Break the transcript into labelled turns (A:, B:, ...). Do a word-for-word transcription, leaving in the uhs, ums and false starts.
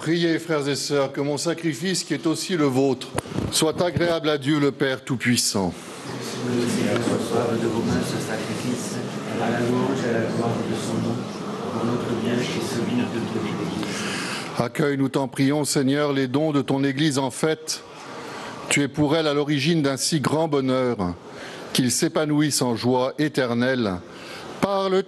A: Priez, frères et sœurs, que mon sacrifice, qui est aussi le vôtre, soit agréable à Dieu le Père Tout-Puissant.
B: Que le Seigneur reçoive de vos mains ce sacrifice, à la louange et à la gloire de son nom, pour notre bien et celui de toute l'Église.
A: Accueille, nous t'en prions, Seigneur, les dons de ton Église en fête. Tu es pour elle à l'origine d'un si grand bonheur, qu'ils s'épanouissent en joie éternelle. Par le